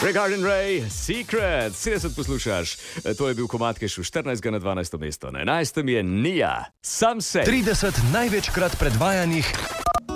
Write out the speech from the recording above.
Regarding Ray, Secret, 70 poslušaš. To je bil komad, ki je šel 14 na 12 mesto. Na 11 je Nia, Sunset. 30 največkrat predvajanih